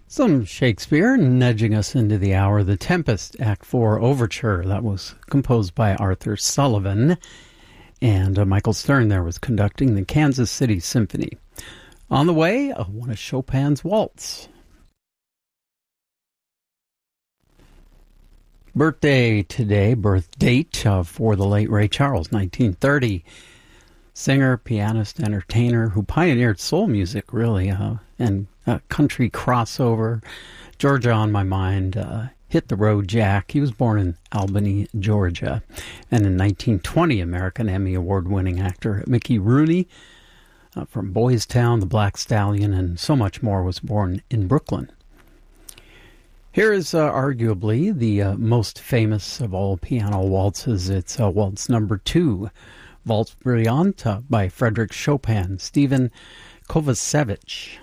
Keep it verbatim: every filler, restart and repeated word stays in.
Some Shakespeare nudging us into the hour. The Tempest, Act four Overture. That was composed by Arthur Sullivan. And uh, Michael Stern there was conducting the Kansas City Symphony. On the way, uh, one of Chopin's Waltz. Birthday today, birth date uh, for the late Ray Charles, nineteen thirty. Singer, pianist, entertainer who pioneered soul music, really, uh, and uh, country crossover. Georgia on My Mind, uh, Hit the Road Jack. He was born in Albany, Georgia. And in nineteen twenty, American Emmy Award-winning actor Mickey Rooney uh, from Boys Town, The Black Stallion, and so much more was born in Brooklyn. Here is uh, arguably the uh, most famous of all piano waltzes. It's uh, Waltz Number Two, Waltz Brillante by Frédéric Chopin, Stephen Kovacevic.